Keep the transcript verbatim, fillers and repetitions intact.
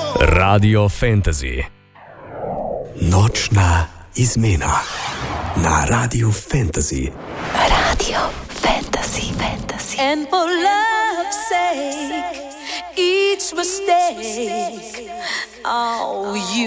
Radio Fantasy. Nočna izmena na Radio Fantasy. Radio Fantasy, Fantasy. And for love's sake, each mistake, oh, you